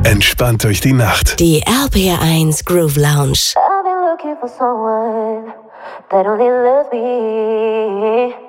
Entspannt durch die Nacht. Die RPR1 Groove Lounge. I've been looking for someone that only loves me.